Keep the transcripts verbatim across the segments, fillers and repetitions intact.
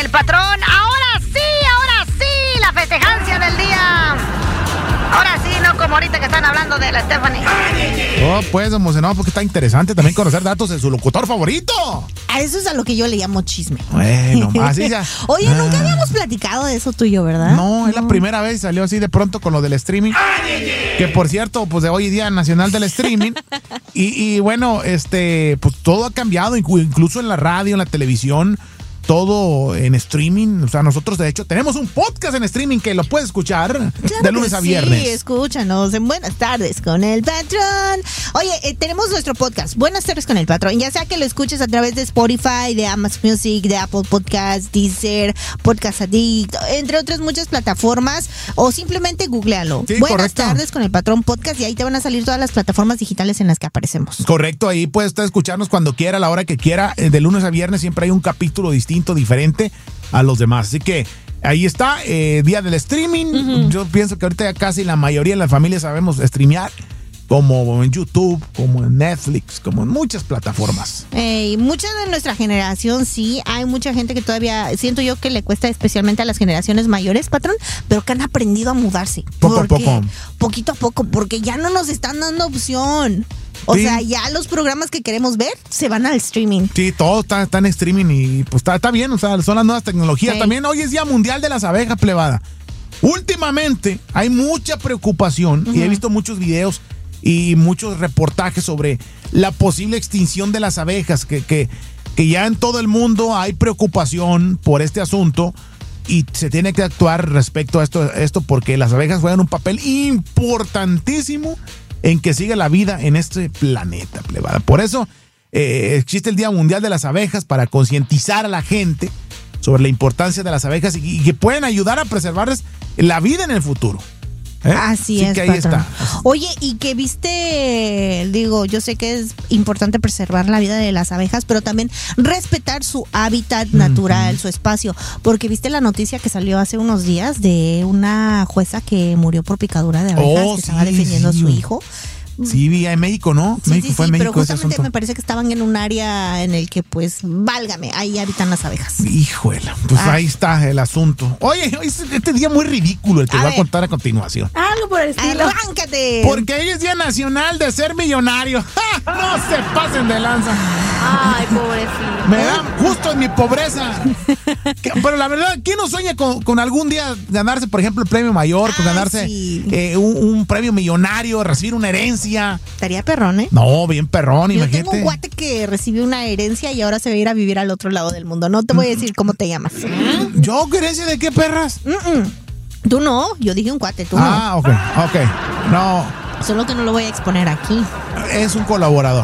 el patrón. Ahora sí, ahora sí, la festejancia del día. Ahora sí, no como ahorita que están hablando de la Stephanie. Oh, pues emocionado porque está interesante también conocer datos de su locutor favorito. A eso es a lo que yo le llamo chisme. Bueno, así ya. Oye, Ah. nunca habíamos platicado de eso tú y yo, ¿verdad? No, es la primera vez, salió así de pronto con lo del streaming. Que por cierto, pues de hoy día nacional del streaming. y, y bueno, este, pues todo ha cambiado, inclu- incluso en la radio, en la televisión. Todo en streaming. O sea, nosotros de hecho tenemos un podcast en streaming que lo puedes escuchar Claro de lunes que a viernes. Sí, escúchanos en Buenas Tardes con el Patrón. Oye, eh, tenemos nuestro podcast, Buenas Tardes con el Patrón. Ya sea que lo escuches a través de Spotify, de Amazon Music, de Apple Podcasts, Deezer, Podcast Addict, entre otras muchas plataformas, o simplemente googlealo. Sí, Buenas correcto. Tardes con el Patrón Podcast, y ahí te van a salir todas las plataformas digitales en las que aparecemos. Correcto, ahí puedes usted escucharnos cuando quiera, a la hora que quiera. Eh, De lunes a viernes siempre hay un capítulo distinto, diferente a los demás. Así que ahí está, eh, día del streaming. Uh-huh. Yo pienso que ahorita ya casi la mayoría de la familia sabemos streamear, como en YouTube, como en Netflix, como en muchas plataformas. Eh, mucha de nuestra generación, sí, hay mucha gente que todavía, siento yo que le cuesta, especialmente a las generaciones mayores, patrón, pero que han aprendido a mudarse. Poco a Porque- poco. Poquito a poco, porque ya no nos están dando opción. O Sí. sea, ya los programas que queremos ver se van al streaming. Sí, todo está, está en streaming y pues está, está bien, o sea, son las nuevas tecnologías. Sí. También hoy es Día Mundial de las Abejas, plebada. Últimamente hay mucha preocupación uh-huh. y he visto muchos videos y muchos reportajes sobre la posible extinción de las abejas, que, que, que ya en todo el mundo hay preocupación por este asunto y se tiene que actuar respecto a esto, esto porque las abejas juegan un papel importantísimo en que siga la vida en este planeta, plebada. Por eso eh, existe el Día Mundial de las Abejas, para concientizar a la gente sobre la importancia de las abejas y, y que pueden ayudar a preservarles la vida en el futuro. ¿Eh? Así sí, es, que ahí patrón. está. Oye, y que viste, digo, yo sé que es importante preservar la vida de las abejas, pero también respetar su hábitat natural, uh-huh. su espacio, porque viste la noticia que salió hace unos días de una jueza que murió por picadura de abejas, Oh, que sí, estaba defendiendo sí. a su hijo. Sí, vi en México, ¿no? Sí, México sí, fue sí, en México pero ese justamente asunto. me parece que estaban en un área en el que, pues, válgame, ahí habitan las abejas. Híjole, pues Ah. ahí está el asunto. Oye, hoy es este día muy ridículo el que A voy a ver. contar a continuación. Algo por el estilo. ¡Arráncate! Porque hoy es Día Nacional de Ser Millonario. ¡Ja! No se pasen de lanza. Ay, pobrecito. Me da justo en mi pobreza. Que- Pero la verdad, ¿quién no sueña con, con algún día ganarse, por ejemplo, el premio mayor, con Ay, ganarse sí. eh, un, un premio millonario, recibir una herencia? Estaría perrón, ¿eh? No, bien perrón, Yo imagínate. tengo un guate que recibió una herencia y ahora se va a ir a vivir al otro lado del mundo. No te voy a decir cómo te llamas. ¿Yo qué herencia de qué, perras? Mm-mm. Tú no, yo dije un cuate, tú Ah, ok, ok. No, no. Solo que no lo voy a exponer aquí. es un colaborador.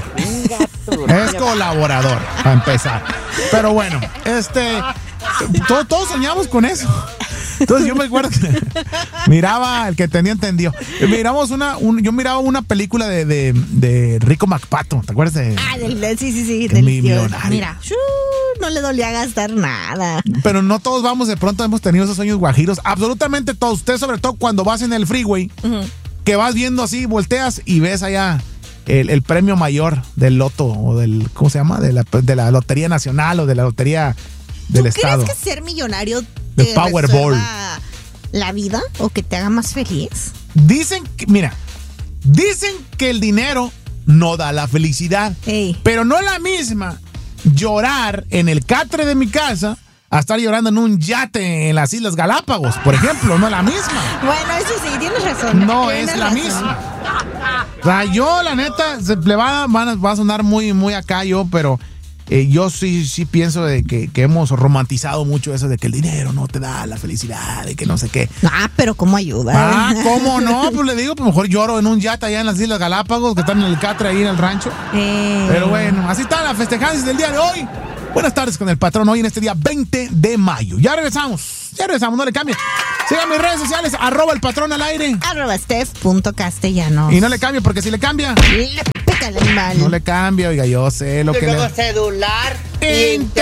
Es colaborador, para empezar. Pero bueno, este. Todos, todos soñamos con eso. Entonces yo me acuerdo que miraba, el que tenía entendió. Miramos una, un, yo miraba una película de, de, de Rico McPato, ¿te acuerdas de? Ah, del, del- sí, sí, sí. Que Del mi tío. millonario. Mira, shoo, no le dolía gastar nada. Pero no todos vamos, de pronto hemos tenido esos sueños guajiros. Absolutamente todos. Usted, sobre todo cuando vas en el freeway, Ujú. que vas viendo así, volteas y ves allá el, el premio mayor del loto o del, ¿cómo se llama? De la, de la Lotería Nacional o de la Lotería del ¿Tú Estado. crees que ser millonario The te Powerball. resuelva la vida o que te haga más feliz? Dicen que, mira, dicen que el dinero no da la felicidad, Ey. pero no es la misma llorar en el catre de mi casa a estar llorando en un yate en las Islas Galápagos, por ejemplo. No es la misma. Bueno, eso sí, tienes razón. No Tienes es la razón. misma. O sea, yo, la neta, se le va, van a- va a sonar muy, muy acá yo, pero eh, yo sí, sí pienso de que, que hemos romantizado mucho eso de que el dinero no te da la felicidad y que no sé qué. Ah, pero cómo ayuda. Ah, ¿cómo no? Pues le digo, pues mejor lloro en un yate allá en las Islas Galápagos, que están en el catre ahí en el rancho. Eh. Pero bueno, así están las festejanzas del día de hoy. Buenas tardes con el patrón hoy en este día veinte de mayo. Ya regresamos, ya regresamos, no le cambie. Sigan mis redes sociales, arroba el patrón al aire. Arroba Steph punto castellanos. Y no le cambie, porque si le cambia, Le pica el animal. no le cambia, oiga, yo sé lo Yo que tengo le... celular Inteligente.